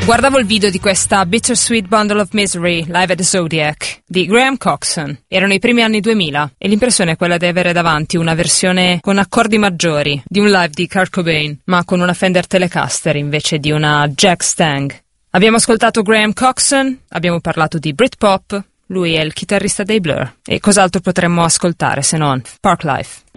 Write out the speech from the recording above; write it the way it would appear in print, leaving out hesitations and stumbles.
Guardavo il video di questa Bittersweet Bundle of Misery live at the Zodiac di Graham Coxon. Erano i primi anni 2000 e l'impressione è quella di avere davanti una versione con accordi maggiori di un live di Kurt Cobain, ma con una Fender Telecaster invece di una Jack Stang. Abbiamo ascoltato Graham Coxon, abbiamo parlato di Britpop, lui è il chitarrista dei Blur. E cos'altro potremmo ascoltare se non Park Life?